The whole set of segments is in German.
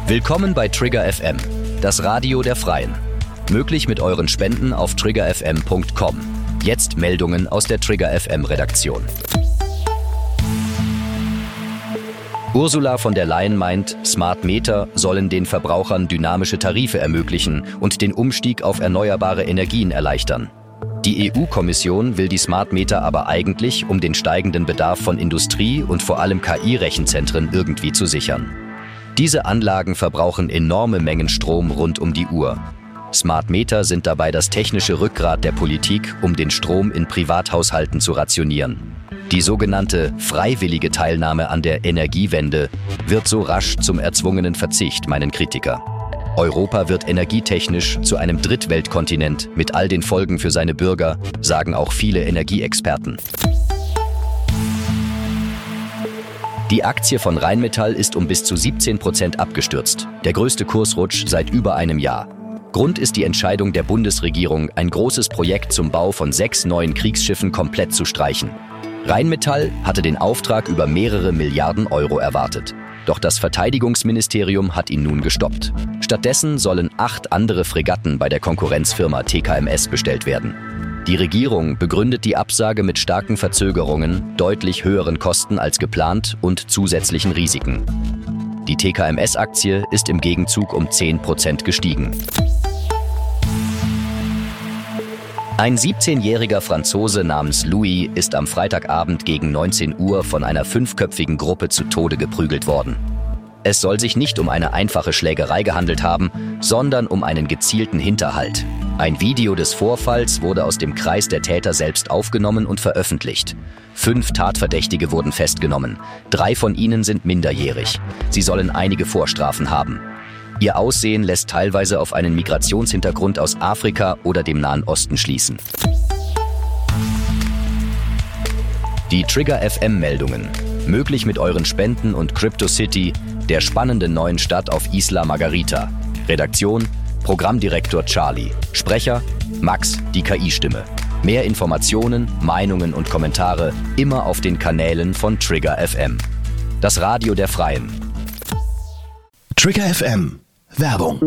Willkommen bei Trigger FM, das Radio der Freien. Möglich mit euren Spenden auf triggerfm.com. Jetzt Meldungen aus der Trigger FM Redaktion. Ursula von der Leyen meint, Smart Meter sollen den Verbrauchern dynamische Tarife ermöglichen und den Umstieg auf erneuerbare Energien erleichtern. Die EU-Kommission will die Smart Meter aber eigentlich, um den steigenden Bedarf von Industrie und vor allem KI-Rechenzentren irgendwie zu sichern. Diese Anlagen verbrauchen enorme Mengen Strom rund um die Uhr. Smart Meter sind dabei das technische Rückgrat der Politik, um den Strom in Privathaushalten zu rationieren. Die sogenannte freiwillige Teilnahme an der Energiewende wird so rasch zum erzwungenen Verzicht, meinen Kritiker. Europa wird energietechnisch zu einem Drittweltkontinent mit all den Folgen für seine Bürger, sagen auch viele Energieexperten. Die Aktie von Rheinmetall ist um bis zu 17% abgestürzt, der größte Kursrutsch seit über einem Jahr. Grund ist die Entscheidung der Bundesregierung, ein großes Projekt zum Bau von 6 neuen Kriegsschiffen komplett zu streichen. Rheinmetall hatte den Auftrag über mehrere Milliarden Euro erwartet. Doch das Verteidigungsministerium hat ihn nun gestoppt. Stattdessen sollen 8 andere Fregatten bei der Konkurrenzfirma TKMS bestellt werden. Die Regierung begründet die Absage mit starken Verzögerungen, deutlich höheren Kosten als geplant und zusätzlichen Risiken. Die TKMS-Aktie ist im Gegenzug um 10% gestiegen. Ein 17-jähriger Franzose namens Louis ist am Freitagabend gegen 19 Uhr von einer 5-köpfigen Gruppe zu Tode geprügelt worden. Es soll sich nicht um eine einfache Schlägerei gehandelt haben, sondern um einen gezielten Hinterhalt. Ein Video des Vorfalls wurde aus dem Kreis der Täter selbst aufgenommen und veröffentlicht. 5 Tatverdächtige wurden festgenommen. 3 von ihnen sind minderjährig. Sie sollen einige Vorstrafen haben. Ihr Aussehen lässt teilweise auf einen Migrationshintergrund aus Afrika oder dem Nahen Osten schließen. Die Trigger FM-Meldungen. Möglich mit euren Spenden und CryptoCity, der spannenden neuen Stadt auf Isla Margarita. Redaktion: Programmdirektor Charlie. Sprecher: Max, die KI-Stimme. Mehr Informationen, Meinungen und Kommentare immer auf den Kanälen von Trigger FM. Das Radio der Freien. Trigger FM. Werbung.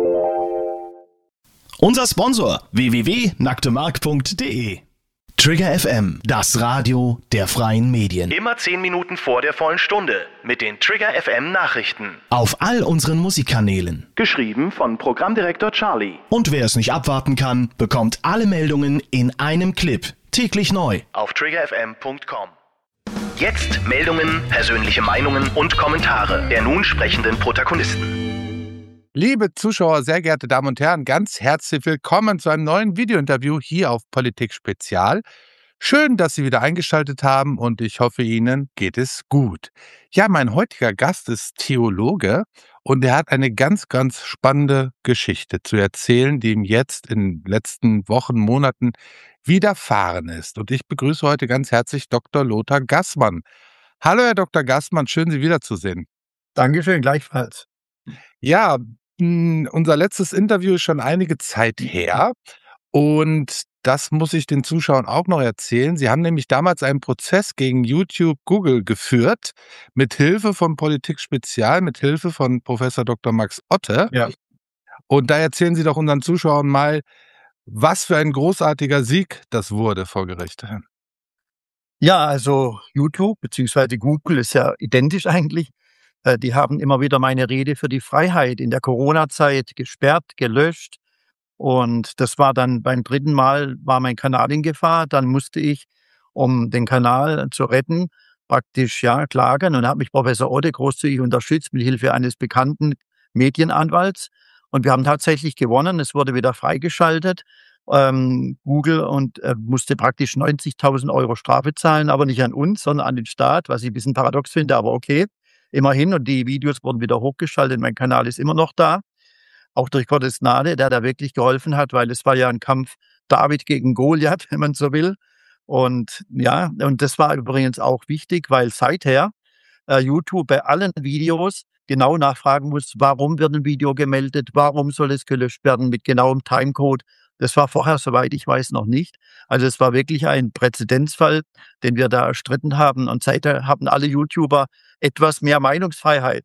Unser Sponsor www.nacktemark.de. Trigger FM, das Radio der freien Medien. Immer 10 Minuten vor der vollen Stunde mit den Trigger FM Nachrichten. Auf all unseren Musikkanälen. Geschrieben von Programmdirektor Charlie. Und wer es nicht abwarten kann, bekommt alle Meldungen in einem Clip. Täglich neu. Auf triggerfm.com. Jetzt Meldungen, persönliche Meinungen und Kommentare der nun sprechenden Protagonisten. Liebe Zuschauer, sehr geehrte Damen und Herren, ganz herzlich willkommen zu einem neuen Videointerview hier auf Politik Spezial. Schön, dass Sie wieder eingeschaltet haben und ich hoffe, Ihnen geht es gut. Ja, mein heutiger Gast ist Theologe und er hat eine ganz, ganz spannende Geschichte zu erzählen, die ihm jetzt in den letzten Wochen, Monaten widerfahren ist. Und ich begrüße heute ganz herzlich Dr. Lothar Gassmann. Hallo, Herr Dr. Gassmann, schön, Sie wiederzusehen. Dankeschön, gleichfalls. Ja, unser letztes Interview ist schon einige Zeit her und das muss ich den Zuschauern auch noch erzählen. Sie haben nämlich damals einen Prozess gegen YouTube, Google geführt, mit Hilfe von Politik Spezial, mit Hilfe von Professor Dr. Max Otte. Ja. Und da erzählen Sie doch unseren Zuschauern mal, was für ein großartiger Sieg das wurde vor Gericht. Ja, also YouTube bzw. Google ist ja identisch eigentlich. Die haben immer wieder meine Rede für die Freiheit in der Corona-Zeit gesperrt, gelöscht. Und das war dann beim 3. Mal war mein Kanal in Gefahr. Dann musste ich, um den Kanal zu retten, praktisch klagen und habe mich Professor Otte großzügig unterstützt mit Hilfe eines bekannten Medienanwalts. Und wir haben tatsächlich gewonnen. Es wurde wieder freigeschaltet. Google musste praktisch 90.000 Euro Strafe zahlen, aber nicht an uns, sondern an den Staat, was ich ein bisschen paradox finde, aber okay. Immerhin, und die Videos wurden wieder hochgeschaltet. Mein Kanal ist immer noch da, auch durch Gottes Gnade, der da wirklich geholfen hat, weil es war ja ein Kampf David gegen Goliath, wenn man so will. Und das war übrigens auch wichtig, weil seither YouTube bei allen Videos genau nachfragen muss, warum wird ein Video gemeldet, warum soll es gelöscht werden mit genauem Timecode. Das war vorher, soweit ich weiß, noch nicht. Also es war wirklich ein Präzedenzfall, den wir da erstritten haben. Und seither haben alle YouTuber etwas mehr Meinungsfreiheit.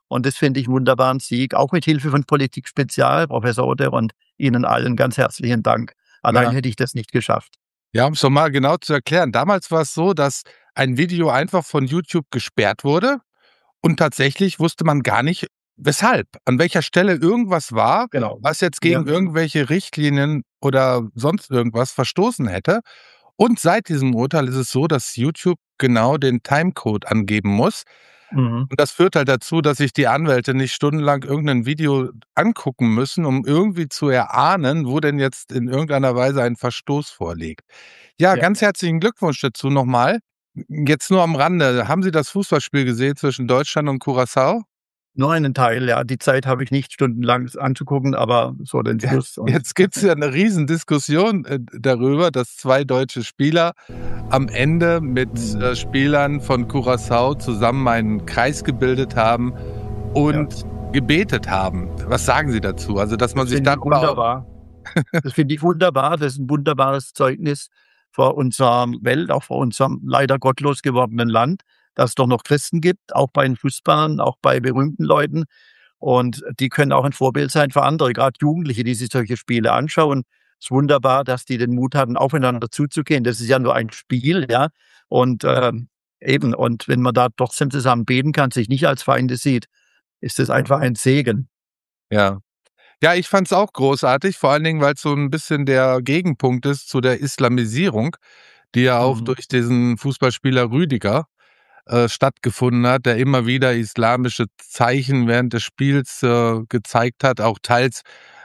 Und das finde ich einen wunderbaren Sieg, auch mit Hilfe von Politik Spezial, Professor Oder und Ihnen allen ganz herzlichen Dank. Allein hätte ich das nicht geschafft. Ja, um es noch mal genau zu erklären. Damals war es so, dass ein Video einfach von YouTube gesperrt wurde und tatsächlich wusste man gar nicht, weshalb, an welcher Stelle irgendwas war, Genau. was jetzt gegen irgendwelche Richtlinien oder sonst irgendwas verstoßen hätte. Und seit diesem Urteil ist es so, dass YouTube genau den Timecode angeben muss. Und das führt halt dazu, dass sich die Anwälte nicht stundenlang irgendein Video angucken müssen, um irgendwie zu erahnen, wo denn jetzt in irgendeiner Weise ein Verstoß vorliegt. Ja, ganz herzlichen Glückwunsch dazu nochmal. Jetzt nur am Rande. Haben Sie das Fußballspiel gesehen zwischen Deutschland und Curaçao? Nur einen Teil, ja. Die Zeit habe ich nicht stundenlang anzugucken, aber so den Schluss. Jetzt gibt es ja eine Riesendiskussion darüber, dass 2 deutsche Spieler am Ende mit Spielern von Curaçao zusammen einen Kreis gebildet haben und gebetet haben. Was sagen Sie dazu? Also, dass man Das sich finde ich darüber wunderbar. Das finde ich wunderbar. Das ist ein wunderbares Zeugnis vor unserer Welt, auch vor unserem leider gottlos gewordenen Land, dass es doch noch Christen gibt, auch bei den Fußballern, auch bei berühmten Leuten. Und die können auch ein Vorbild sein für andere, gerade Jugendliche, die sich solche Spiele anschauen. Es ist wunderbar, dass die den Mut hatten, aufeinander zuzugehen. Das ist ja nur ein Spiel, ja. Und eben, und wenn man da trotzdem zusammen beten kann, sich nicht als Feinde sieht, ist das einfach ein Segen. Ja. Ja, ich fand's auch großartig, vor allen Dingen, weil's so ein bisschen der Gegenpunkt ist zu der Islamisierung, die ja auch durch diesen Fußballspieler Rüdiger stattgefunden hat, der immer wieder islamische Zeichen während des Spiels gezeigt hat, auch teils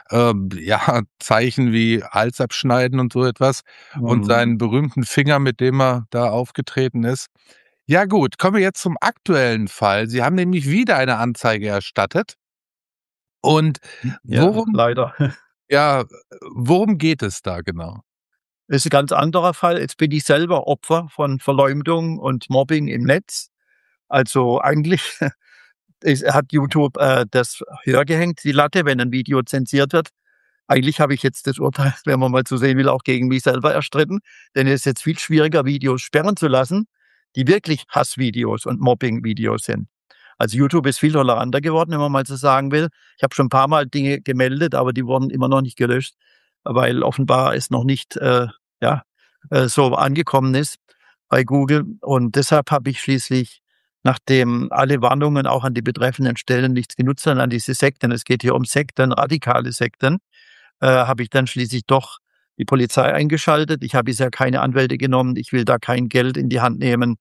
Zeichen wie Hals abschneiden und so etwas und seinen berühmten Finger, mit dem er da aufgetreten ist. Ja gut, kommen wir jetzt zum aktuellen Fall. Sie haben nämlich wieder eine Anzeige erstattet. Und Ja, leider. worum geht es da genau? Das ist ein ganz anderer Fall. Jetzt bin ich selber Opfer von Verleumdung und Mobbing im Netz. Also eigentlich hat YouTube das höher gehängt, die Latte, wenn ein Video zensiert wird. Eigentlich habe ich jetzt das Urteil, wenn man mal so sehen will, auch gegen mich selber erstritten. Denn es ist jetzt viel schwieriger, Videos sperren zu lassen, die wirklich Hassvideos und Mobbing-Videos sind. Also YouTube ist viel toleranter geworden, wenn man mal so sagen will. Ich habe schon ein paar Mal Dinge gemeldet, aber die wurden immer noch nicht gelöscht, weil offenbar es noch nicht so angekommen ist bei Google. Und deshalb habe ich schließlich, nachdem alle Warnungen auch an die betreffenden Stellen nichts genutzt haben, an diese Sekten, es geht hier um Sekten, radikale Sekten, habe ich dann schließlich doch die Polizei eingeschaltet. Ich habe bisher keine Anwälte genommen. Ich will da kein Geld in die Hand nehmen.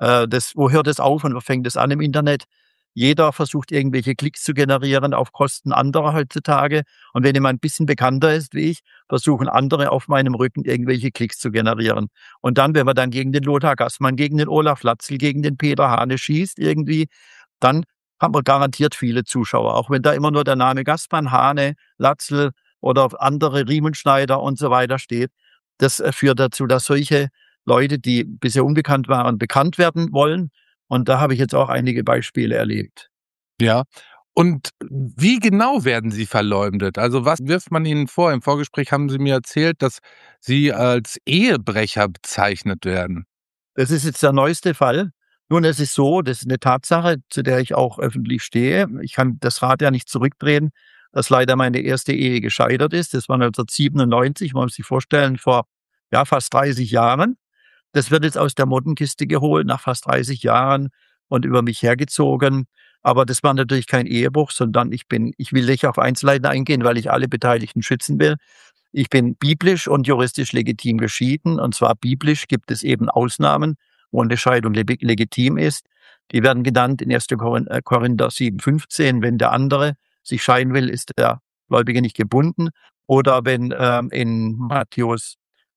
Wo hört es auf und wo fängt es an im Internet? Jeder versucht, irgendwelche Klicks zu generieren auf Kosten anderer heutzutage. Und wenn jemand ein bisschen bekannter ist wie ich, versuchen andere auf meinem Rücken irgendwelche Klicks zu generieren. Und dann, wenn man dann gegen den Lothar Gassmann, gegen den Olaf Latzl, gegen den Peter Hane schießt irgendwie, dann hat man garantiert viele Zuschauer. Auch wenn da immer nur der Name Gassmann, Hane, Latzl oder andere Riemenschneider und so weiter steht. Das führt dazu, dass solche Leute, die bisher unbekannt waren, bekannt werden wollen. Und da habe ich jetzt auch einige Beispiele erlebt. Ja. Und wie genau werden Sie verleumdet? Also was wirft man Ihnen vor? Im Vorgespräch haben Sie mir erzählt, dass Sie als Ehebrecher bezeichnet werden. Das ist jetzt der neueste Fall. Nun, es ist so, das ist eine Tatsache, zu der ich auch öffentlich stehe. Ich kann das Rad ja nicht zurückdrehen, dass leider meine erste Ehe gescheitert ist. Das war 1997, man muss sich vorstellen, vor fast 30 Jahren. Das wird jetzt aus der Mottenkiste geholt nach fast 30 Jahren und über mich hergezogen. Aber das war natürlich kein Ehebruch, sondern ich will nicht auf Einzelheiten eingehen, weil ich alle Beteiligten schützen will. Ich bin biblisch und juristisch legitim geschieden. Und zwar biblisch gibt es eben Ausnahmen, wo eine Scheidung legitim ist. Die werden genannt in 1. Korinther 7,15. Wenn der andere sich scheiden will, ist der Gläubige nicht gebunden. Oder wenn in Matthäus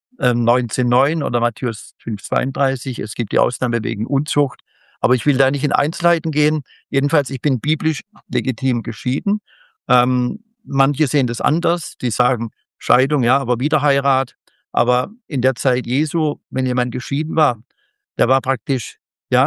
19,9 oder Matthäus 5,32. Es gibt die Ausnahme wegen Unzucht. Aber ich will da nicht in Einzelheiten gehen. Jedenfalls, ich bin biblisch legitim geschieden. Manche sehen das anders. Die sagen Scheidung, ja, aber Wiederheirat. Aber in der Zeit Jesu, wenn jemand geschieden war, der war praktisch,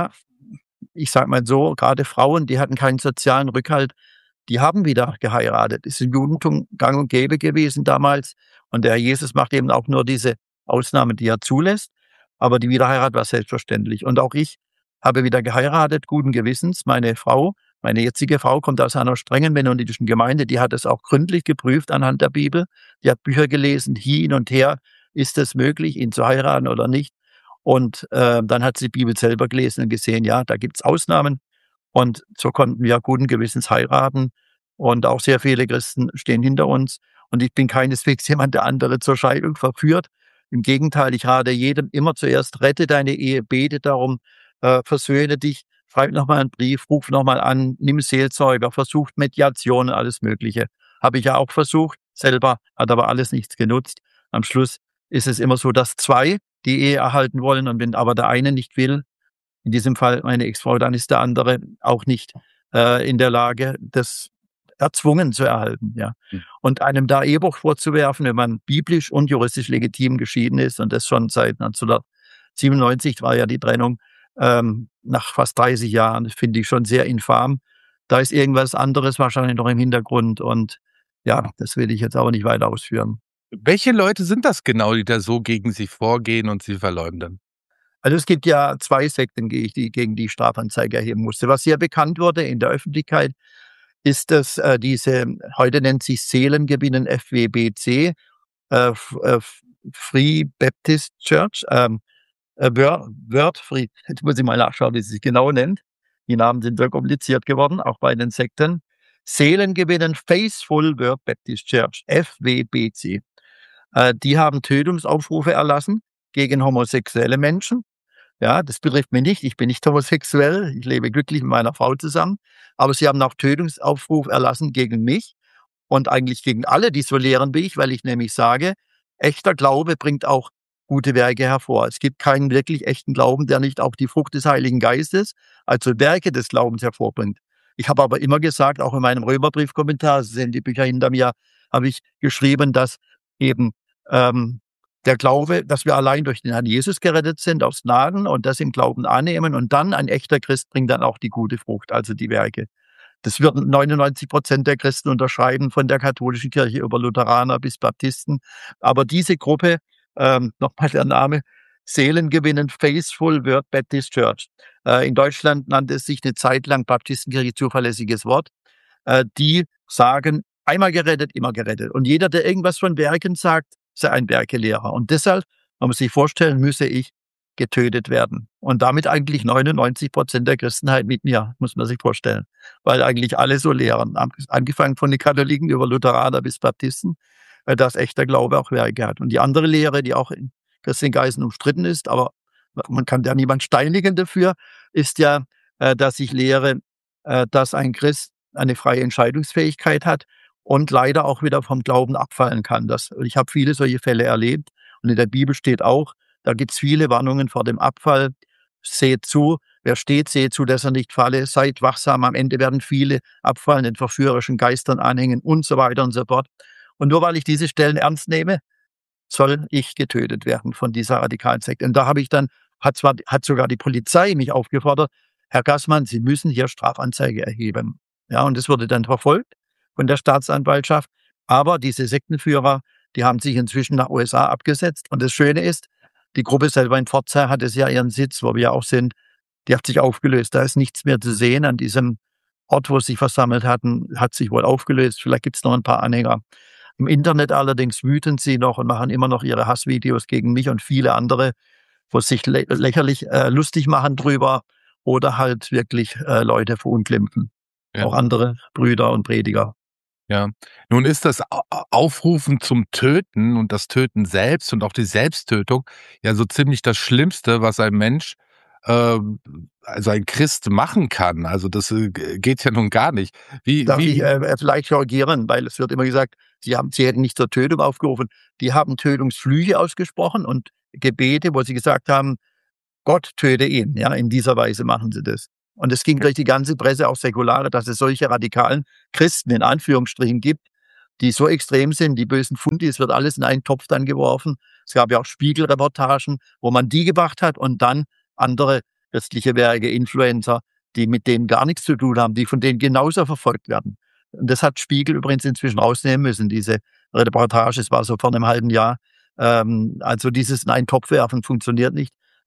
ich sag mal so, gerade Frauen, die hatten keinen sozialen Rückhalt, die haben wieder geheiratet. Das ist im Judentum gang und gäbe gewesen damals. Und der Herr Jesus macht eben auch nur diese Ausnahmen, die er zulässt. Aber die Wiederheirat war selbstverständlich. Und auch ich habe wieder geheiratet, guten Gewissens. Meine Frau Meine jetzige Frau kommt aus einer strengen mennonitischen Gemeinde, die hat es auch gründlich geprüft anhand der Bibel. Die hat Bücher gelesen, hin und her, ist es möglich, ihn zu heiraten oder nicht? Und dann hat sie die Bibel selber gelesen und gesehen, ja, da gibt's Ausnahmen. Und so konnten wir guten Gewissens heiraten. Und auch sehr viele Christen stehen hinter uns. Und ich bin keineswegs jemand, der andere zur Scheidung verführt. Im Gegenteil, ich rate jedem immer zuerst, rette deine Ehe, bete darum, versöhne dich, schreib nochmal einen Brief, ruf nochmal an, nimm Seelsorger, versucht Mediation, alles Mögliche. Habe ich ja auch versucht, selber, hat aber alles nichts genutzt. Am Schluss ist es immer so, dass zwei die Ehe erhalten wollen und wenn aber der eine nicht will, in diesem Fall meine Ex-Frau, dann ist der andere auch nicht in der Lage, das erzwungen zu erhalten. Ja. Und einem da Ehebruch vorzuwerfen, wenn man biblisch und juristisch legitim geschieden ist, und das schon seit 1997 war ja die Trennung, nach fast 30 Jahren, finde ich schon sehr infam. Da ist irgendwas anderes wahrscheinlich noch im Hintergrund und ja, das will ich jetzt aber nicht weiter ausführen. Welche Leute sind das genau, die da so gegen Sie vorgehen und Sie verleumden? Also es gibt ja 2 Sekten, gegen die ich Strafanzeige erheben musste. Was sehr bekannt wurde in der Öffentlichkeit, ist, dass diese, heute nennt sich Seelengewinnen FWBC, Free Baptist Church, Word Free, jetzt muss ich mal nachschauen, wie sie sich genau nennt. Die Namen sind sehr kompliziert geworden, auch bei den Sekten. Seelengewinnen Faithful Word Baptist Church, FWBC. Die haben Tötungsaufrufe erlassen gegen homosexuelle Menschen. Ja, das betrifft mich nicht. Ich bin nicht homosexuell. Ich lebe glücklich mit meiner Frau zusammen. Aber sie haben auch Tötungsaufruf erlassen gegen mich und eigentlich gegen alle, die so lehren wie ich, weil ich nämlich sage, echter Glaube bringt auch gute Werke hervor. Es gibt keinen wirklich echten Glauben, der nicht auch die Frucht des Heiligen Geistes, also Werke des Glaubens hervorbringt. Ich habe aber immer gesagt, auch in meinem Römerbriefkommentar, Sie sehen die Bücher hinter mir, habe ich geschrieben, dass eben der Glaube, dass wir allein durch den Herrn Jesus gerettet sind, aus Gnaden und das im Glauben annehmen und dann ein echter Christ bringt dann auch die gute Frucht, also die Werke. Das würden 99% der Christen unterschreiben, von der katholischen Kirche über Lutheraner bis Baptisten. Aber diese Gruppe, nochmal der Name, Seelengewinnen Faithful Word Baptist Church. In Deutschland nannte es sich eine Zeit lang Baptistenkirche, zuverlässiges Wort. Die sagen, einmal gerettet, immer gerettet. Und jeder, der irgendwas von Werken sagt, sei ein Werkelehrer. Und deshalb, man muss sich vorstellen, müsse ich getötet werden. Und damit eigentlich 99% der Christenheit mit mir, muss man sich vorstellen. Weil eigentlich alle so lehren, angefangen von den Katholiken über Lutheraner bis Baptisten, dass echter Glaube auch Werke hat. Und die andere Lehre, die auch in christlichen Kreisen umstritten ist, aber man kann ja niemand steinigen dafür, ist ja, dass ich lehre, dass ein Christ eine freie Entscheidungsfähigkeit hat und leider auch wieder vom Glauben abfallen kann. Ich habe viele solche Fälle erlebt und in der Bibel steht auch, da gibt es viele Warnungen vor dem Abfall. Seht zu, wer steht, seht zu, dass er nicht falle, seid wachsam, am Ende werden viele abfallen, den verführerischen Geistern anhängen und so weiter und so fort. Und nur weil ich diese Stellen ernst nehme, soll ich getötet werden von dieser radikalen Sekte. Und da habe ich dann, hat sogar die Polizei mich aufgefordert, Herr Gassmann, Sie müssen hier Strafanzeige erheben. Ja, und das wurde dann verfolgt von der Staatsanwaltschaft. Aber diese Sektenführer, die haben sich inzwischen nach USA abgesetzt. Und das Schöne ist, die Gruppe selber in Pforzheim hat es ja ihren Sitz, wo wir ja auch sind. Die hat sich aufgelöst. Da ist nichts mehr zu sehen an diesem Ort, wo sie sich versammelt hatten, hat sich wohl aufgelöst. Vielleicht gibt es noch ein paar Anhänger. Im Internet allerdings wüten sie noch und machen immer noch ihre Hassvideos gegen mich und viele andere, wo sich lächerlich lustig machen drüber oder halt wirklich Leute verunglimpfen. Ja. Auch andere Brüder und Prediger. Ja, nun ist das Aufrufen zum Töten und das Töten selbst und auch die Selbsttötung ja so ziemlich das Schlimmste, was ein Mensch, also ein Christ machen kann. Also das geht ja nun gar nicht. Darf ich vielleicht korrigieren, weil es wird immer gesagt, sie hätten nicht zur Tötung aufgerufen. Die haben Tötungsflüche ausgesprochen und Gebete, wo sie gesagt haben, Gott töte ihn. Ja, in dieser Weise machen sie das. Und es ging durch die ganze Presse, auch säkulare, dass es solche radikalen Christen in Anführungsstrichen gibt, die so extrem sind, die bösen Fundis, wird alles in einen Topf dann geworfen. Es gab ja auch Spiegelreportagen, wo man die gemacht hat und dann andere christliche Werke, Influencer, die mit denen gar nichts zu tun haben, die von denen genauso verfolgt werden. Und das hat Spiegel übrigens inzwischen rausnehmen müssen, diese Reportage, es war so vor einem halben Jahr. Also dieses in einen Topf werfen funktioniert nicht.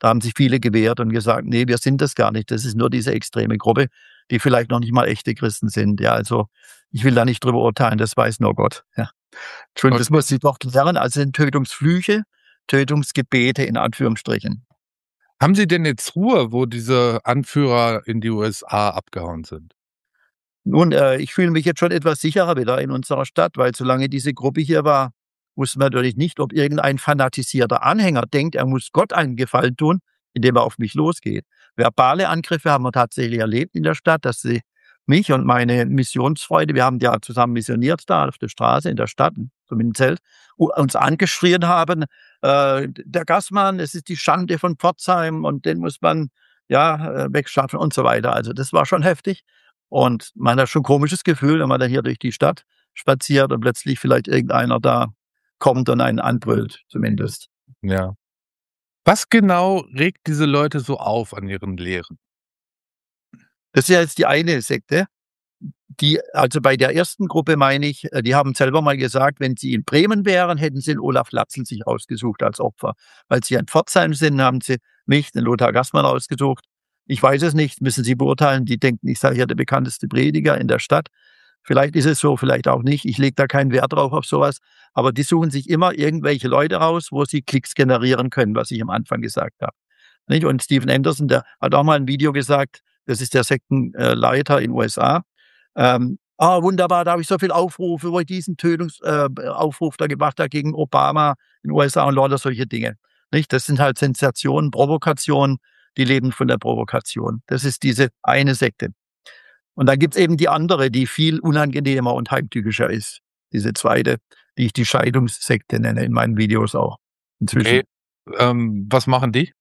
Da haben sich viele gewehrt und gesagt, nee, wir sind das gar nicht. Das ist nur diese extreme Gruppe, die vielleicht noch nicht mal echte Christen sind. Ja, also ich will da nicht drüber urteilen, das weiß nur Gott. Ja. Schon, das muss ich doch klären. Also sind Tötungsflüche, Tötungsgebete in Anführungsstrichen. Haben Sie denn jetzt Ruhe, wo diese Anführer in die USA abgehauen sind? Nun, ich fühle mich jetzt schon etwas sicherer wieder in unserer Stadt, weil solange diese Gruppe hier war, wussten wir natürlich nicht, ob irgendein fanatisierter Anhänger denkt, er muss Gott einen Gefallen tun, indem er auf mich losgeht. Verbale Angriffe haben wir tatsächlich erlebt in der Stadt, dass sie mich und meine Missionsfreunde, wir haben ja zusammen missioniert da auf der Straße, in der Stadt, so mit dem Zelt, uns angeschrien haben, der Gassmann, es ist die Schande von Pforzheim und den muss man wegschaffen und so weiter. Also das war schon heftig. Und man hat schon ein komisches Gefühl, wenn man dann hier durch die Stadt spaziert und plötzlich vielleicht irgendeiner da kommt und einen anbrüllt, zumindest. Ja. Was genau regt diese Leute so auf an ihren Lehren? Das ist ja jetzt die eine Sekte. Also bei der ersten Gruppe meine ich, die haben selber mal gesagt, wenn sie in Bremen wären, hätten sie den Olaf Latzel sich ausgesucht als Opfer. Weil sie in Pforzheim sind, haben sie mich, den Lothar Gassmann, ausgesucht. Ich weiß es nicht, müssen Sie beurteilen. Die denken, ich sei ja der bekannteste Prediger in der Stadt. Vielleicht ist es so, vielleicht auch nicht. Ich lege da keinen Wert drauf auf sowas. Aber die suchen sich immer irgendwelche Leute raus, wo sie Klicks generieren können, was ich am Anfang gesagt habe. Nicht? Und Steven Anderson, der hat auch mal ein Video gesagt, das ist der Sektenleiter in den USA. Wunderbar, da habe ich so viel Aufrufe, wo ich diesen Tötungsaufruf da gemacht habe gegen Obama in den USA und lauter solche Dinge. Nicht? Das sind halt Sensationen, Provokationen. Die leben von der Provokation. Das ist diese eine Sekte. Und dann gibt's eben die andere, die viel unangenehmer und heimtückischer ist. Diese zweite, die ich die Scheidungssekte nenne in meinen Videos auch inzwischen. Okay. Was machen die?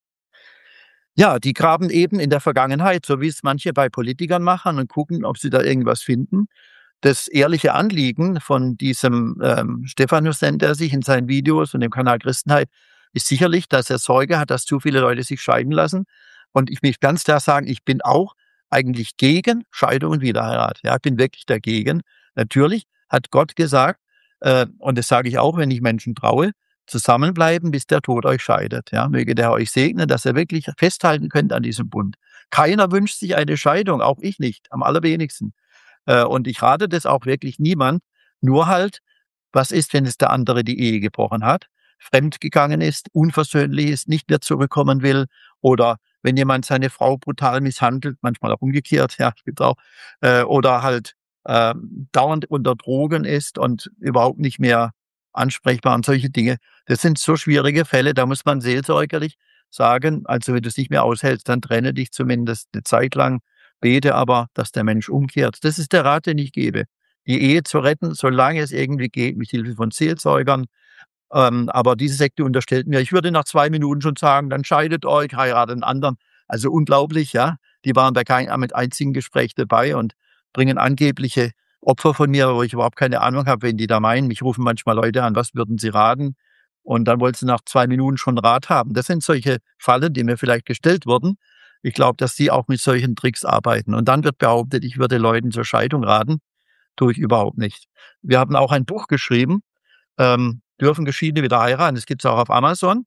Ja, die graben eben in der Vergangenheit, so wie es manche bei Politikern machen und gucken, ob sie da irgendwas finden. Das ehrliche Anliegen von diesem Stephanus nennt er sich in seinen Videos und dem Kanal Christenheit, ist sicherlich, dass er Sorge hat, dass zu viele Leute sich scheiden lassen. Und ich möchte ganz klar sagen, ich bin auch eigentlich gegen Scheidung und Wiederheirat. Ja, ich bin wirklich dagegen. Natürlich hat Gott gesagt, und das sage ich auch, wenn ich Menschen traue, zusammenbleiben, bis der Tod euch scheidet. Ja, möge der euch segnen, dass ihr wirklich festhalten könnt an diesem Bund. Keiner wünscht sich eine Scheidung, auch ich nicht, am allerwenigsten. Und ich rate das auch wirklich niemand. Nur halt, was ist, wenn es der andere die Ehe gebrochen hat, fremdgegangen ist, unversöhnlich ist, nicht mehr zurückkommen will, oder wenn jemand seine Frau brutal misshandelt, manchmal auch umgekehrt, ja, gibt's auch, oder halt dauernd unter Drogen ist und überhaupt nicht mehr ansprechbar und solche Dinge. Das sind so schwierige Fälle, da muss man seelsorgerlich sagen, also wenn du es nicht mehr aushältst, dann trenne dich zumindest eine Zeit lang, bete aber, dass der Mensch umkehrt. Das ist der Rat, den ich gebe. Die Ehe zu retten, solange es irgendwie geht, mit Hilfe von Seelsorgern. Aber diese Sekte unterstellt mir, ich würde nach 2 Minuten schon sagen, dann scheidet euch, heiratet einen anderen. Also unglaublich, ja. Die waren bei keinem einzigen Gespräch dabei und bringen angebliche Opfer von mir, wo ich überhaupt keine Ahnung habe, wen die da meinen. Mich rufen manchmal Leute an, was würden sie raten? Und dann wollten sie nach 2 Minuten schon Rat haben. Das sind solche Fallen, die mir vielleicht gestellt wurden. Ich glaube, dass die auch mit solchen Tricks arbeiten. Und dann wird behauptet, ich würde Leuten zur Scheidung raten. Tue ich überhaupt nicht. Wir haben auch ein Buch geschrieben, dürfen Geschiedene wieder heiraten. Das gibt's auch auf Amazon,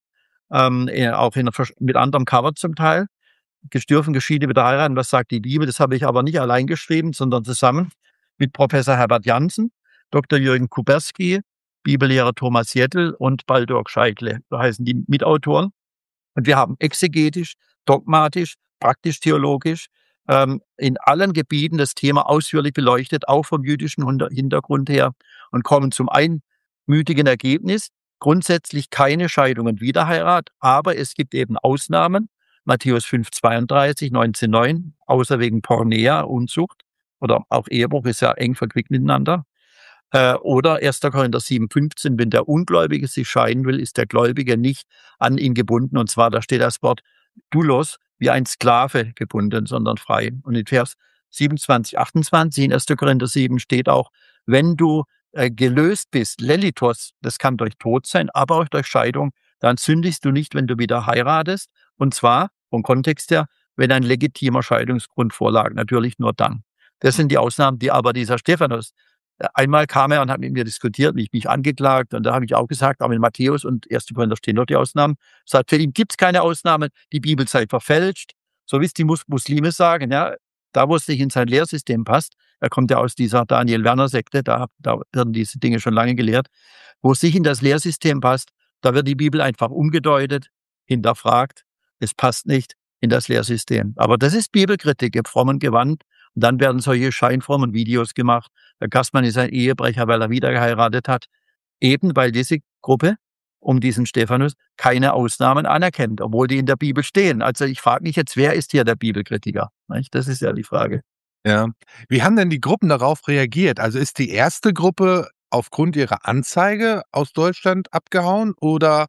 auch mit anderem Cover zum Teil. Dürfen Geschiedene wieder heiraten, was sagt die Bibel? Das habe ich aber nicht allein geschrieben, sondern zusammen mit Professor Herbert Jansen, Dr. Jürgen Kuberski, Bibellehrer Thomas Jettel und Baldur Scheidle. So heißen die Mitautoren. Und wir haben exegetisch, dogmatisch, praktisch-theologisch in allen Gebieten das Thema ausführlich beleuchtet, auch vom jüdischen Hintergrund her, und kommen zum einmütigen Ergebnis: grundsätzlich keine Scheidung und Wiederheirat, aber es gibt eben Ausnahmen. Matthäus 5,32, 19,9, außer wegen Pornea, Unzucht, oder auch Ehebruch ist ja eng verquickt miteinander. Oder 1. Korinther 7,15, wenn der Ungläubige sich scheiden will, ist der Gläubige nicht an ihn gebunden. Und zwar, da steht das Wort doulos, wie ein Sklave gebunden, sondern frei. Und in Vers 27, 28 in 1. Korinther 7 steht auch, wenn du gelöst bist, Lelitos, das kann durch Tod sein, aber auch durch Scheidung, dann sündigst du nicht, wenn du wieder heiratest. Und zwar, vom Kontext her, wenn ein legitimer Scheidungsgrund vorlag. Natürlich nur dann. Das sind die Ausnahmen, die aber dieser Stephanus Einmal kam er und hat mit mir diskutiert, mich angeklagt, und da habe ich auch gesagt, aber in Matthäus und 1. Korinther stehen dort die Ausnahmen. Sagt, für ihn gibt es keine Ausnahmen, die Bibel sei verfälscht, so wie es die Muslime sagen, ja, da wo es nicht in sein Lehrsystem passt. Er kommt ja aus dieser Daniel-Werner-Sekte, da werden diese Dinge schon lange gelehrt. Wo es nicht in das Lehrsystem passt, da wird die Bibel einfach umgedeutet, hinterfragt, es passt nicht in das Lehrsystem. Aber das ist Bibelkritik im frommen Gewand. Und dann werden solche scheinfrommen Videos gemacht. Der Gassmann ist ein Ehebrecher, weil er wieder geheiratet hat. Eben weil diese Gruppe um diesen Stephanus keine Ausnahmen anerkennt, obwohl die in der Bibel stehen. Also ich frage mich jetzt, wer ist hier der Bibelkritiker? Das ist ja die Frage. Ja. Wie haben denn die Gruppen darauf reagiert? Also ist die erste Gruppe aufgrund ihrer Anzeige aus Deutschland abgehauen oder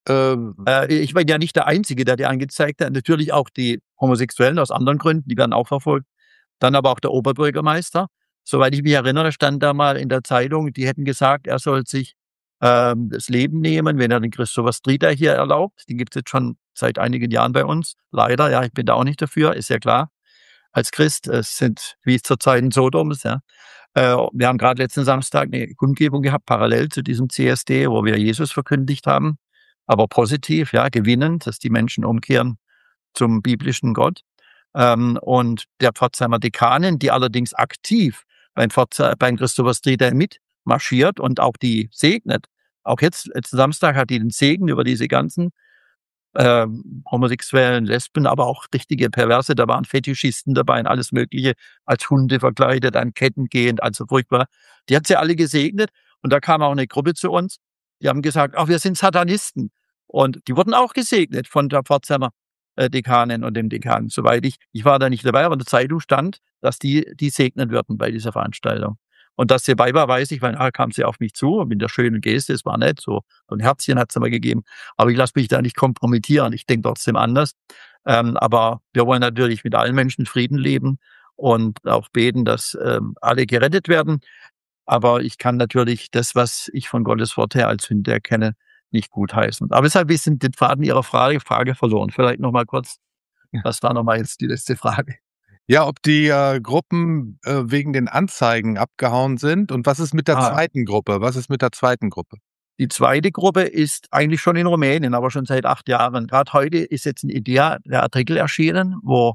Ich bin ja nicht der Einzige, der die angezeigt hat. Natürlich auch die Homosexuellen aus anderen Gründen, die werden auch verfolgt. Dann aber auch der Oberbürgermeister. Soweit ich mich erinnere, stand da mal in der Zeitung, die hätten gesagt, er soll sich das Leben nehmen, wenn er den Christopher Streeter hier erlaubt. Den gibt es jetzt schon seit einigen Jahren bei uns. Leider, ja, ich bin da auch nicht dafür, ist ja klar. Als Christ, es sind wie zur Zeit in Sodoms, ja. Wir haben gerade letzten Samstag eine Kundgebung gehabt, parallel zu diesem CSD, wo wir Jesus verkündigt haben. Aber positiv, ja, gewinnend, dass die Menschen umkehren zum biblischen Gott. Und der Pforzheimer Dekanin, die allerdings aktiv beim Christopher Streeter mitmarschiert und auch die segnet. Auch jetzt, letzten Samstag hat die den Segen über diese ganzen homosexuellen Lesben, aber auch richtige Perverse, da waren Fetischisten dabei und alles Mögliche, als Hunde verkleidet, an Ketten gehend, also furchtbar. Die hat sie alle gesegnet, und da kam auch eine Gruppe zu uns, die haben gesagt, ach, wir sind Satanisten. Und die wurden auch gesegnet von der Pforzheimer Dekanin und dem Dekan. Soweit ich war da nicht dabei, aber in der Zeitung stand, dass die segnen würden bei dieser Veranstaltung. Und dass sie dabei war, weiß ich, weil nachher kam sie auf mich zu mit der schönen Geste, es war nett, so ein Herzchen hat sie mir gegeben. Aber ich lasse mich da nicht kompromittieren, ich denke trotzdem anders. Aber wir wollen natürlich mit allen Menschen Frieden leben und auch beten, dass alle gerettet werden. Aber ich kann natürlich das, was ich von Gottes Wort her als Sünde erkenne, nicht gutheißen. Aber deshalb ist den Faden Ihrer Frage verloren. Vielleicht noch mal kurz, was war noch mal jetzt die letzte Frage? ja, ob die Gruppen wegen den Anzeigen abgehauen sind, und was ist mit der zweiten Gruppe? Was ist mit der zweiten Gruppe? Die zweite Gruppe ist eigentlich schon in Rumänien, aber schon seit 8 Jahren. Gerade heute ist jetzt ein IDEA, der Artikel erschienen, wo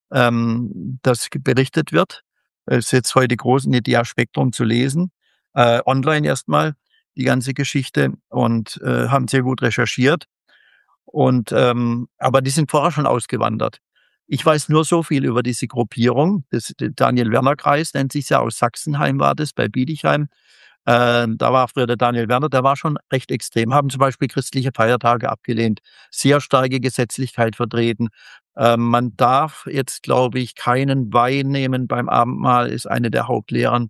das berichtet wird. Es ist jetzt heute groß in IDEA Spektrum zu lesen. Online erstmal die ganze Geschichte, und haben sehr gut recherchiert. Und aber die sind vorher schon ausgewandert. Ich weiß nur so viel über diese Gruppierung. Der Daniel-Werner-Kreis nennt sich ja, aus Sachsenheim war das, bei Bietigheim. Da war früher der Daniel Werner, der war schon recht extrem, haben zum Beispiel christliche Feiertage abgelehnt, sehr starke Gesetzlichkeit vertreten. Man darf jetzt, glaube ich, keinen Wein nehmen beim Abendmahl, ist eine der Hauptlehren.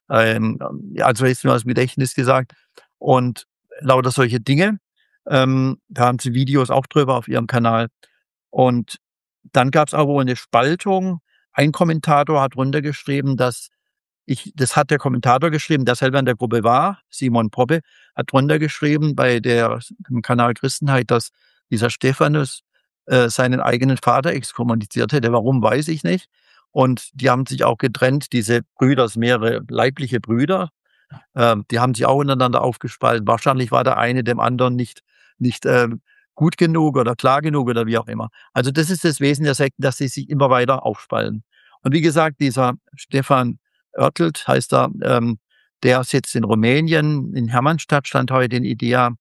Also ist nur aus dem Gedächtnis gesagt. Und lauter solche Dinge. Da haben sie Videos auch drüber auf ihrem Kanal. Und dann gab es aber wohl eine Spaltung. Ein Kommentator hat runtergeschrieben, das hat der Kommentator geschrieben, der selber in der Gruppe war, Simon Poppe, hat runtergeschrieben bei dem Kanal Christenheit, dass dieser Stephanus seinen eigenen Vater exkommuniziert hätte. Warum, weiß ich nicht. Und die haben sich auch getrennt, diese Brüder, mehrere leibliche Brüder, die haben sich auch untereinander aufgespalten. Wahrscheinlich war der eine dem anderen nicht gut genug oder klar genug oder wie auch immer. Also das ist das Wesen der Sekten, dass sie sich immer weiter aufspalten. Und wie gesagt, dieser Stefan Oertelt heißt er, der sitzt in Rumänien, in Hermannstadt, stand heute in IDEA,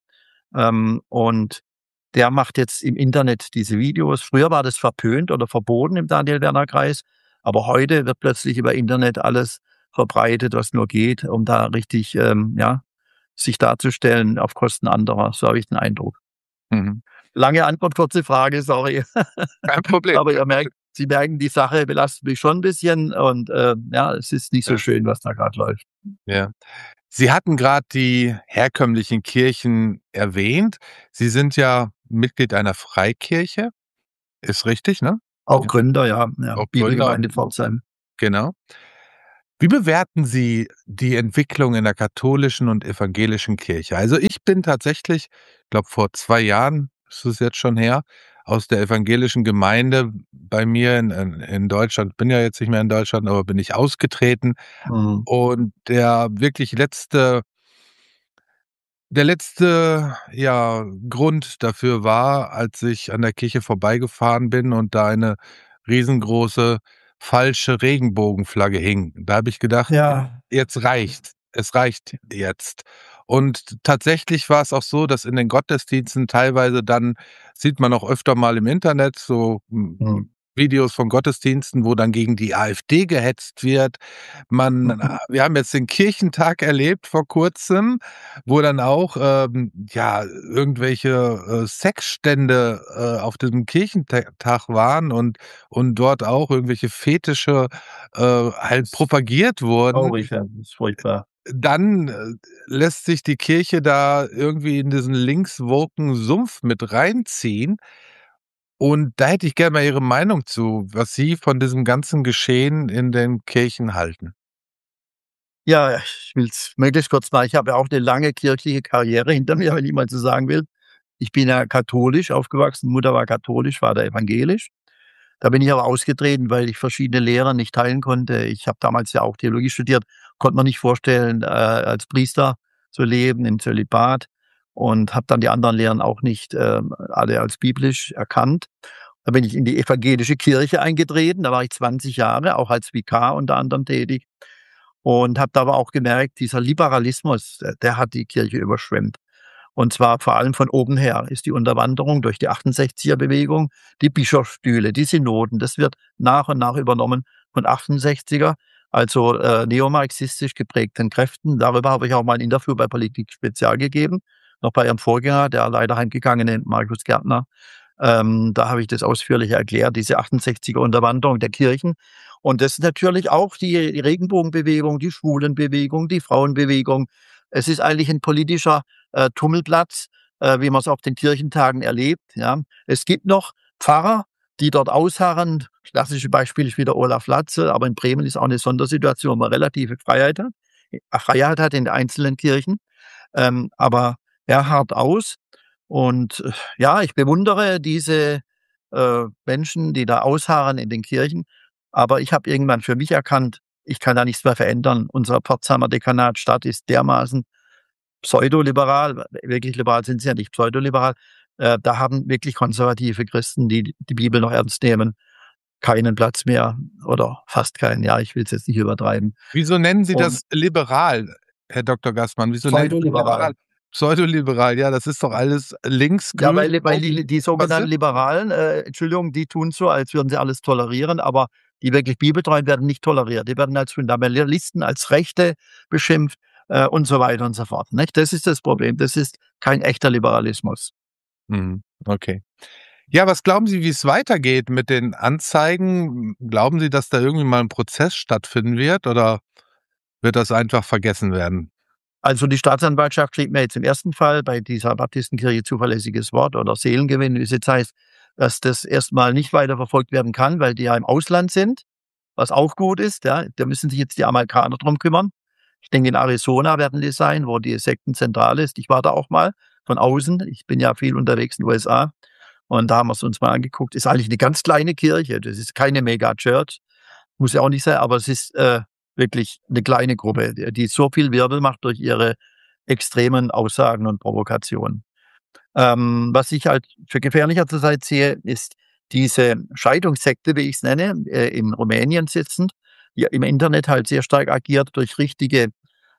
und der macht jetzt im Internet diese Videos. Früher war das verpönt oder verboten im Daniel-Werner-Kreis, aber heute wird plötzlich über Internet alles verbreitet, was nur geht, um da richtig sich darzustellen auf Kosten anderer. So habe ich den Eindruck. Mhm. Lange Antwort, kurze Frage, sorry. Kein Problem. Aber Sie merken, die Sache belastet mich schon ein bisschen, und es ist nicht so schön, was da gerade läuft. Ja. Sie hatten gerade die herkömmlichen Kirchen erwähnt. Sie sind ja Mitglied einer Freikirche. Ist richtig, ne? Auch Gründer, ja. Auch Bibelgemeinde Pforzheim. Genau. Wie bewerten Sie die Entwicklung in der katholischen und evangelischen Kirche? Also ich bin tatsächlich, ich glaube vor 2 Jahren ist es jetzt schon her, aus der evangelischen Gemeinde bei mir in Deutschland. Bin ja jetzt nicht mehr in Deutschland, aber bin ich ausgetreten. Mhm. Und der letzte, ja, Grund dafür war, als ich an der Kirche vorbeigefahren bin und da eine riesengroße falsche Regenbogenflagge hing. Da habe ich gedacht: Ja. „Jetzt reicht's. Es reicht jetzt." Und tatsächlich war es auch so, dass in den Gottesdiensten teilweise dann sieht man auch öfter mal im Internet so, Mhm. Videos von Gottesdiensten, wo dann gegen die AfD gehetzt wird. Wir haben jetzt den Kirchentag erlebt vor Kurzem, wo dann auch, ja, irgendwelche, Sexstände, auf diesem Kirchentag waren und dort auch irgendwelche Fetische, halt propagiert wurden. Traurig, ja, das ist furchtbar. Dann, lässt sich die Kirche da irgendwie in diesen linkswoken Sumpf mit reinziehen. Und da hätte ich gerne mal Ihre Meinung zu, was Sie von diesem ganzen Geschehen in den Kirchen halten. Ja, ich will es möglichst kurz machen. Ich habe ja auch eine lange kirchliche Karriere hinter mir, wenn ich mal so sagen will. Ich bin ja katholisch aufgewachsen, Mutter war katholisch, Vater evangelisch. Da bin ich aber ausgetreten, weil ich verschiedene Lehren nicht teilen konnte. Ich habe damals ja auch Theologie studiert, konnte mir nicht vorstellen, als Priester zu leben im Zölibat und habe dann die anderen Lehren auch nicht alle als biblisch erkannt. Da bin ich in die evangelische Kirche eingetreten, da war ich 20 Jahre, auch als Vikar unter anderem tätig und habe da aber auch gemerkt, dieser Liberalismus, der hat die Kirche überschwemmt. Und zwar vor allem von oben her ist die Unterwanderung durch die 68er-Bewegung, die Bischofsstühle, die Synoden, das wird nach und nach übernommen von 68er, also neomarxistisch geprägten Kräften. Darüber habe ich auch mal ein Interview bei Politik Spezial gegeben, noch bei Ihrem Vorgänger, der leider heimgegangene Markus Gärtner. Da habe ich das ausführlich erklärt, diese 68er Unterwanderung der Kirchen. Und das ist natürlich auch die Regenbogenbewegung, die Schwulenbewegung, die Frauenbewegung. Es ist eigentlich ein politischer Tummelplatz, wie man es auf den Kirchentagen erlebt. Ja. Es gibt noch Pfarrer, die dort ausharren. Das klassische Beispiel ist wieder Olaf Latzel, aber in Bremen ist auch eine Sondersituation, wo man relative Freiheit hat in den einzelnen Kirchen. Aber er harrt aus. Und ja, ich bewundere diese Menschen, die da ausharren in den Kirchen. Aber ich habe irgendwann für mich erkannt, ich kann da nichts mehr verändern. Unser Pforzheimer Dekanat Stadt ist dermaßen pseudoliberal, wirklich liberal sind sie ja nicht, pseudoliberal. Da haben wirklich konservative Christen, die die Bibel noch ernst nehmen, keinen Platz mehr oder fast keinen. Ja, ich will es jetzt nicht übertreiben. Wieso nennen Sie Und das liberal, Herr Dr. Gassmann? Wieso nennen Sie pseudoliberal. liberal pseudoliberal? Ja, das ist doch alles Ja, linksgrün. weil die sogenannten Liberalen, Entschuldigung, die tun so, als würden sie alles tolerieren, aber die wirklich bibeltreuen werden nicht toleriert. Die werden als Fundamentalisten, als Rechte beschimpft und so weiter und so fort. Nicht? Das ist das Problem. Das ist kein echter Liberalismus. Okay. Ja, was glauben Sie, wie es weitergeht mit den Anzeigen? Glauben Sie, dass da irgendwie mal ein Prozess stattfinden wird oder wird das einfach vergessen werden? Also die Staatsanwaltschaft schrieb mir jetzt im ersten Fall bei dieser Baptistenkirche zuverlässiges Wort oder Seelengewinn, wie es jetzt heißt, dass das erstmal nicht weiter verfolgt werden kann, weil die ja im Ausland sind, was auch gut ist. Ja. Da müssen sich jetzt die Amerikaner drum kümmern. Ich denke, in Arizona werden die sein, wo die Sektenzentrale ist. Ich war da auch mal von außen. Ich bin ja viel unterwegs in den USA. Und da haben wir es uns mal angeguckt. Ist eigentlich eine ganz kleine Kirche. Das ist keine Mega-Church. Muss ja auch nicht sein, aber es ist wirklich eine kleine Gruppe, die so viel Wirbel macht durch ihre extremen Aussagen und Provokationen. Was ich halt für gefährlicher zurzeit sehe, ist diese Scheidungssekte, wie ich es nenne, in Rumänien sitzend, die im Internet halt sehr stark agiert durch richtige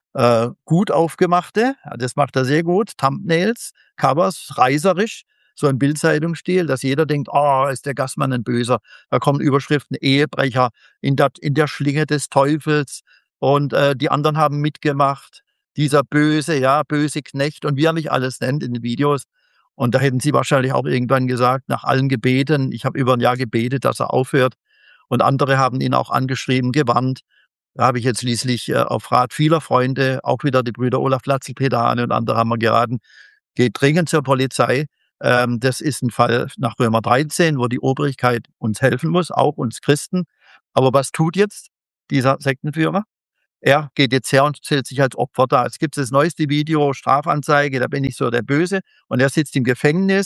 gut aufgemachte, das macht er sehr gut, Thumbnails, Covers, reißerisch, so im Bild-Zeitung-Stil, dass jeder denkt, oh, ist der Gassmann ein Böser. Da kommen Überschriften, Ehebrecher in der Schlinge des Teufels und die anderen haben mitgemacht, dieser böse, ja, böse Knecht und wie er mich alles nennt in den Videos. Und da hätten sie wahrscheinlich auch irgendwann gesagt, nach allen Gebeten, ich habe über ein Jahr gebetet, dass er aufhört. Und andere haben ihn auch angeschrieben, gewarnt. Da habe ich jetzt schließlich auf Rat vieler Freunde, auch wieder die Brüder Olaf Latzel, Peter Hane und andere haben mir geraten, geht dringend zur Polizei. Das ist ein Fall nach Römer 13, wo die Obrigkeit uns helfen muss, auch uns Christen. Aber was tut jetzt dieser Sektenführer? Er geht jetzt her und stellt sich als Opfer dar. Es gibt das neueste Video, Strafanzeige, da bin ich so der Böse. Und er sitzt im Gefängnis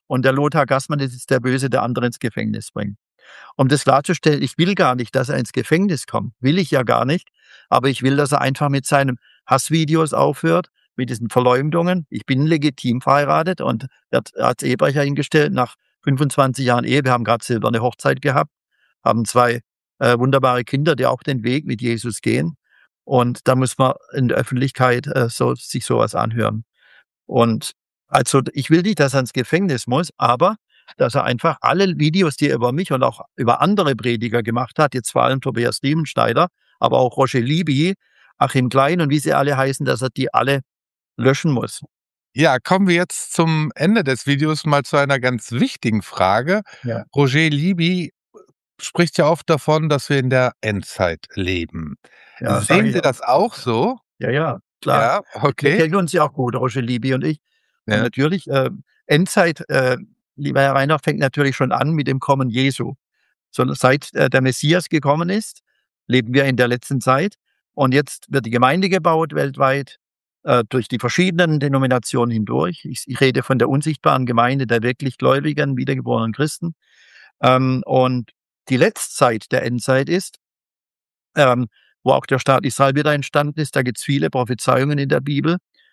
und der Lothar Gassmann, das ist der Böse, der andere ins Gefängnis bringt. Um das klarzustellen, ich will gar nicht, dass er ins Gefängnis kommt. Will ich ja gar nicht. Aber ich will, dass er einfach mit seinen Hassvideos aufhört, mit diesen Verleumdungen. Ich bin legitim verheiratet und er hat als Ehebrecher hingestellt nach 25 Jahren Ehe. Wir haben gerade silberne Hochzeit gehabt, haben 2 wunderbare Kinder, die auch den Weg mit Jesus gehen. Und da muss man in der Öffentlichkeit sich sowas anhören. Und also ich will nicht, dass er ins Gefängnis muss, aber dass er einfach alle Videos, die er über mich und auch über andere Prediger gemacht hat, jetzt vor allem Tobias Riemenschneider, aber auch Roger Libby, Achim Klein und wie sie alle heißen, dass er die alle löschen muss. Ja, kommen wir jetzt zum Ende des Videos mal zu einer ganz wichtigen Frage. Ja. Roger Libby spricht ja oft davon, dass wir in der Endzeit leben. Ja, Sehen Sie das auch so? Ja, klar. Ja, Wir okay. kennen uns ja auch gut, Roger Libby und ich. Und Ja. natürlich, Endzeit, lieber Herr Reiner, fängt natürlich schon an mit dem Kommen Jesu. Sondern seit der Messias gekommen ist, leben wir in der letzten Zeit. Und jetzt wird die Gemeinde gebaut weltweit, durch die verschiedenen Denominationen hindurch. Ich rede von der unsichtbaren Gemeinde der wirklich gläubigen, wiedergeborenen Christen. Und die Letztzeit der Endzeit ist, wo auch der Staat Israel wieder entstanden ist. Da gibt es viele Prophezeiungen in der Bibel.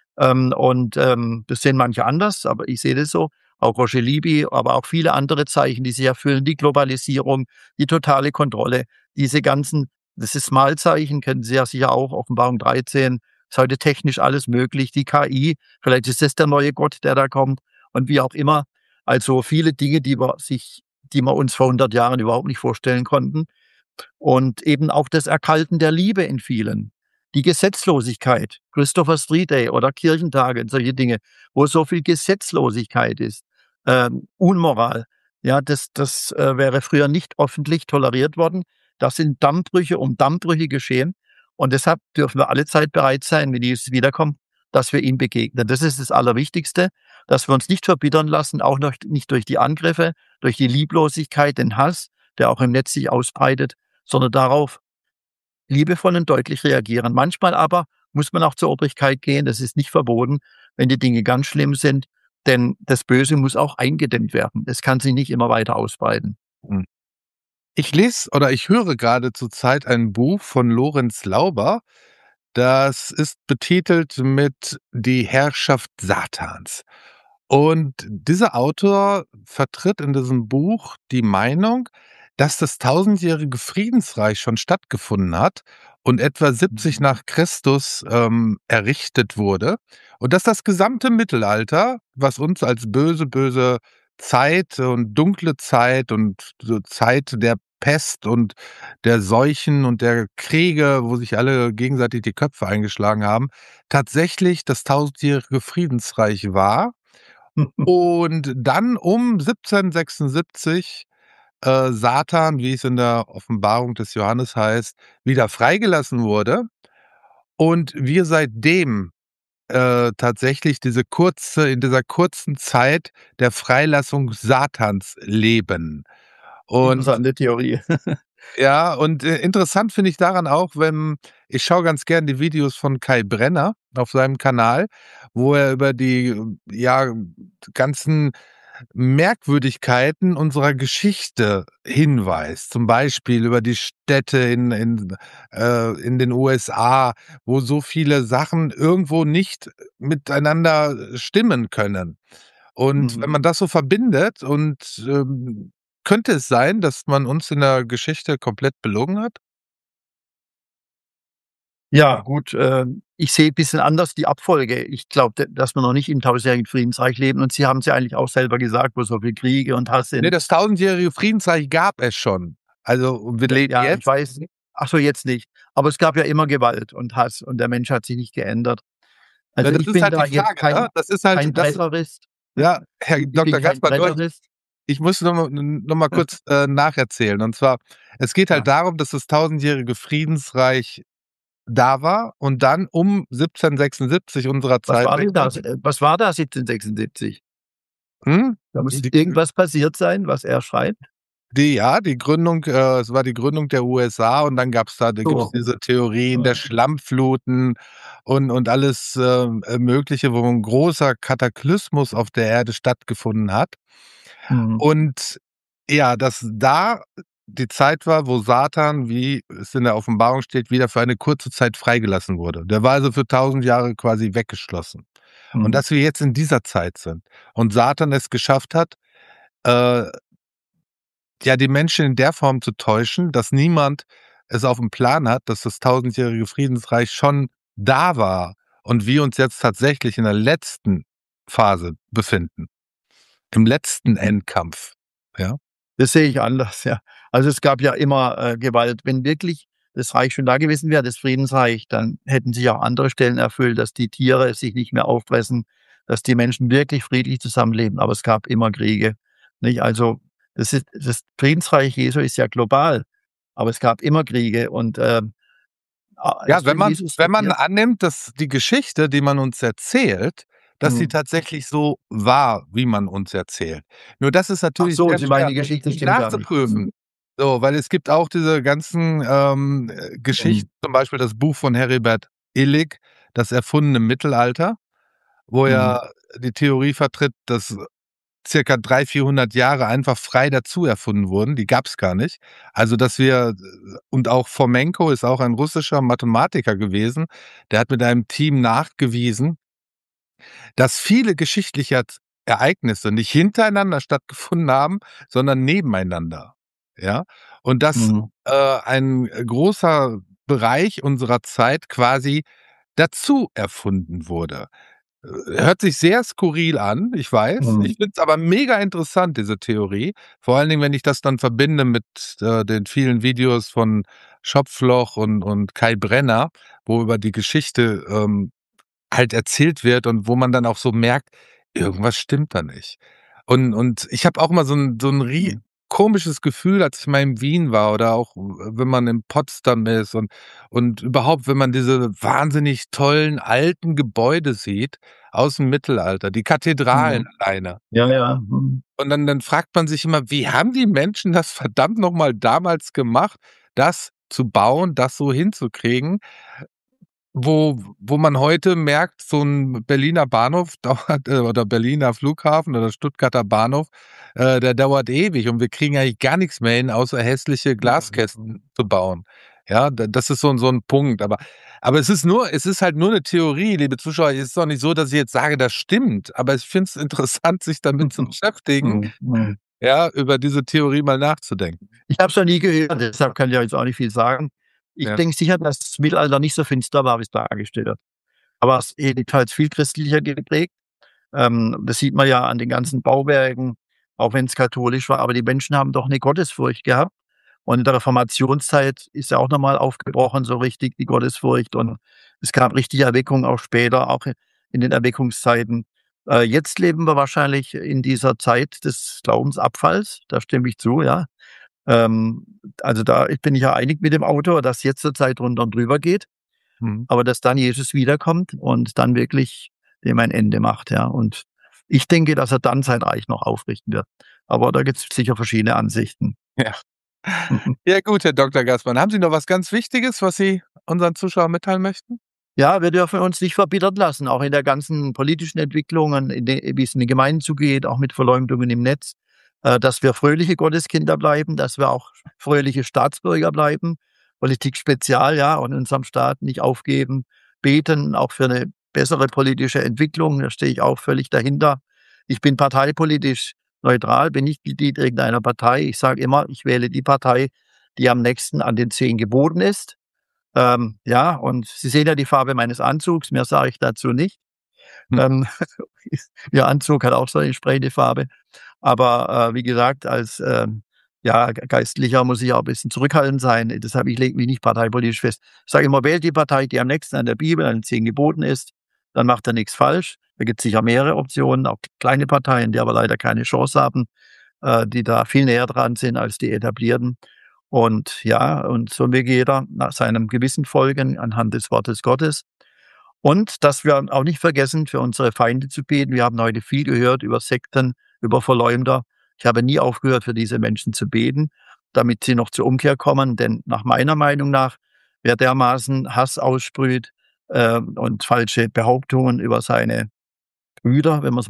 Das sehen manche anders, aber ich sehe das so. Auch Roger Libby, aber auch viele andere Zeichen, die sich erfüllen. Die Globalisierung, die totale Kontrolle, diese ganzen, das ist Malzeichen, kennen Sie ja sicher auch, Offenbarung 13, ist heute technisch alles möglich. Die KI, vielleicht ist das der neue Gott, der da kommt und wie auch immer. Also viele Dinge, die wir uns vor 100 Jahren überhaupt nicht vorstellen konnten. Und eben auch das Erkalten der Liebe in vielen. Die Gesetzlosigkeit, Christopher Street Day oder Kirchentage und solche Dinge, wo so viel Gesetzlosigkeit ist, Unmoral. Ja, das wäre früher nicht öffentlich toleriert worden. Das sind Dammbrüche um Dammbrüche geschehen. Und deshalb dürfen wir alle Zeit bereit sein, wenn Jesus wiederkommt, dass wir ihm begegnen. Das ist das Allerwichtigste, dass wir uns nicht verbittern lassen, auch noch nicht durch die Angriffe, durch die Lieblosigkeit, den Hass, der auch im Netz sich ausbreitet, sondern darauf liebevoll und deutlich reagieren. Manchmal aber muss man auch zur Obrigkeit gehen, das ist nicht verboten, wenn die Dinge ganz schlimm sind, denn das Böse muss auch eingedämmt werden. Es kann sich nicht immer weiter ausbreiten. Ich lese oder ich höre gerade zurzeit ein Buch von Lorenz Lauber. Das ist betitelt mit Die Herrschaft Satans. Und dieser Autor vertritt in diesem Buch die Meinung, dass das 1000-jährige Friedensreich schon stattgefunden hat und etwa 70 nach Christus errichtet wurde und dass das gesamte Mittelalter, was uns als böse Zeit und dunkle Zeit und so Zeit der Pest und der Seuchen und der Kriege, wo sich alle gegenseitig die Köpfe eingeschlagen haben, tatsächlich das 1000-jährige Friedensreich war. Und dann um 1776 Satan, wie es in der Offenbarung des Johannes heißt, wieder freigelassen wurde und wir seitdem tatsächlich in dieser kurzen Zeit der Freilassung Satans leben. Und Interessante Theorie. ja, und interessant finde ich daran auch, ich schaue ganz gern die Videos von Kai Brenner auf seinem Kanal, wo er über die ganzen Merkwürdigkeiten unserer Geschichte hinweist. Zum Beispiel über die Städte in den USA, wo so viele Sachen irgendwo nicht miteinander stimmen können. Und wenn man das so verbindet und könnte es sein, dass man uns in der Geschichte komplett belogen hat? Ja, gut, ich sehe ein bisschen anders die Abfolge. Ich glaube, dass wir noch nicht im 1000-jährigen Friedensreich leben und Sie haben es ja eigentlich auch selber gesagt, wo so viel Kriege und Hass sind. Ne, das 1000-jährige Friedensreich gab es schon. Also, wir leben Ja, jetzt. ich weiß. Ach so, jetzt nicht. Aber es gab ja immer Gewalt und Hass und der Mensch hat sich nicht geändert. Also Das ich ist bin halt da die jetzt Frage, ne? Das ist halt kein Terrorist. ja, Herr Ich bin Dr. kein Gaspar, Terrorist. ich muss noch mal kurz nacherzählen. Und zwar, es geht halt darum, dass das 1000-jährige Friedensreich da war und dann um 1776 unserer Was Zeit. war denn das? Was war da 1776? Hm? Da muss irgendwas passiert sein, was er schreibt. Die Gründung, es war die Gründung der USA und dann gibt's So. diese Theorien der Schlammfluten und alles Mögliche, wo ein großer Kataklysmus auf der Erde stattgefunden hat. Mhm. Und ja, dass da die Zeit war, wo Satan, wie es in der Offenbarung steht, wieder für eine kurze Zeit freigelassen wurde. Der war also für 1000 Jahre quasi weggeschlossen. Und Mhm. dass wir jetzt in dieser Zeit sind und Satan es geschafft hat, äh, ja, die Menschen in der Form zu täuschen, dass niemand es auf dem Plan hat, dass das tausendjährige Friedensreich schon da war und wir uns jetzt tatsächlich in der letzten Phase befinden, im letzten Endkampf, ja? Das sehe ich anders, ja. Also, es gab ja immer, Gewalt. Wenn wirklich das Reich schon da gewesen wäre, das Friedensreich, dann hätten sich auch andere Stellen erfüllt, dass die Tiere sich nicht mehr auffressen, dass die Menschen wirklich friedlich zusammenleben. Aber es gab immer Kriege, nicht? Also, das Friedensreich Jesu ist ja global, aber es gab immer Kriege und, Ja, hast du Jesus wenn man kapiert? annimmt, dass die Geschichte, die man uns erzählt, dass sie Mhm. tatsächlich so war, wie man uns erzählt. Nur das ist Ach natürlich so, sehr Sie meinen, schwer die Geschichte stimmt gar nicht. nachzuprüfen. So, weil es gibt auch diese ganzen, Mhm. Geschichten, zum Beispiel das Buch von Heribert Illig, „Das erfundene Mittelalter", wo Mhm. er die Theorie vertritt, dass circa 300, 400 Jahre einfach frei dazu erfunden wurden, die gab's gar nicht. Also, dass wir und auch Fomenko ist auch ein russischer Mathematiker gewesen, der hat mit einem Team nachgewiesen, dass viele geschichtliche Ereignisse nicht hintereinander stattgefunden haben, sondern nebeneinander, ja? Und dass, Mhm. ein großer Bereich unserer Zeit quasi dazu erfunden wurde. Hört sich sehr skurril an, ich weiß. Mhm. Ich finde es aber mega interessant, diese Theorie. Vor allen Dingen, wenn ich das dann verbinde mit, den vielen Videos von Schopfloch und Kai Brenner, wo über die Geschichte, halt erzählt wird und wo man dann auch so merkt, irgendwas stimmt da nicht. Und ich habe auch mal so 'n Mhm. komisches Gefühl, als ich mal in Wien war oder auch, wenn man in Potsdam ist und überhaupt, wenn man diese wahnsinnig tollen alten Gebäude sieht aus'm Mittelalter, die Kathedralen Mhm. alleine. Ja, ja. Mhm. Und dann fragt man sich immer: „Wie haben die Menschen das verdammt noch mal damals gemacht, das zu bauen, das so hinzukriegen?" Wo man heute merkt, so 'n Berliner Bahnhof dauert oder Berliner Flughafen oder Stuttgarter Bahnhof, der dauert ewig und wir kriegen eigentlich gar nix mehr hin, außer hässliche Glaskästen zu bauen. Ja, das ist so 'n Punkt, aber es ist halt nur 'ne Theorie, liebe Zuschauer. Es ist doch nicht so, dass ich jetzt sage, das stimmt, aber ich finde es interessant, sich damit zu beschäftigen, Mhm. Mhm. ja, über diese Theorie mal nachzudenken. Ich habe es noch nie gehört, deshalb kann ich ja jetzt auch nicht viel sagen. Ich Ja. denke sicher, dass das Mittelalter nicht so finster war, wie es dargestellt wird. Aber es jedenfalls viel christlicher geprägt. Das sieht man ja an den ganzen Bauwerken, auch wenn es katholisch war, aber die Menschen haben doch 'ne Gottesfurcht gehabt. Und in der Reformationszeit ist ja auch noch mal aufgebrochen, so richtig die Gottesfurcht. Und es gab richtige Erweckung auch später, auch in den Erweckungszeiten. Jetzt leben wir wahrscheinlich in dieser Zeit des Glaubensabfalls, da stimme ich zu, ja. Also, da bin ich ja einig mit dem Autor, dass jetzt zur Zeit drunter und drüber geht, Mhm. aber dass dann Jesus wiederkommt und dann wirklich dem ein Ende macht, ja. Und ich denke, dass er dann sein Reich noch aufrichten wird. Aber da gibt's sicher verschiedene Ansichten. Ja. Ja gut, Herr Doktor Gassmann. Haben Sie noch was ganz Wichtiges, was Sie unseren Zuschauern mitteilen möchten? Ja, wir dürfen uns nicht verbittern lassen, auch in der ganzen politischen Entwicklungen, wie es in den Gemeinden zugeht, auch mit Verleumdungen im Netz, dass wir fröhliche Gotteskinder bleiben, dass wir auch fröhliche Staatsbürger bleiben, Politik spezial, ja, und in unserem Staat nicht aufgeben, beten, auch für eine bessere politische Entwicklung, da stehe ich auch völlig dahinter. Ich bin parteipolitisch neutral, bin nicht Mitglied irgendeiner Partei. Ich sage immer, ich wähle die Partei, die am nächsten an den 10 Geboten ist. Ja, und Sie sehen ja die Farbe meines Anzugs, mehr sage ich dazu nicht. Hm. Ähm, Ihr Anzug hat auch so eine entsprechende Farbe. Aber, wie gesagt, als, ja, Geistlicher muss ich auch ein bisschen zurückhaltend sein. Deshalb, ich lege mich nicht parteipolitisch fest. Ich sage immer, wählt die Partei, die am nächsten an der Bibel, an den 10 Geboten ist, dann macht er nichts falsch. Da gibt es sicher mehrere Optionen, auch kleine Parteien, die aber leider keine Chance haben, die da viel näher dran sind als die etablierten. Und ja, und so will jeder nach seinem Gewissen folgen anhand des Wortes Gottes. Und dass wir auch nicht vergessen, für unsere Feinde zu beten. Wir haben heute viel gehört über Sekten, über Verleumder. Ich habe nie aufgehört, für diese Menschen zu beten, damit sie noch zur Umkehr kommen. Denn nach meiner Meinung nach, wer dermaßen Hass aussprüht und falsche Behauptungen über seine Brüder, wenn man es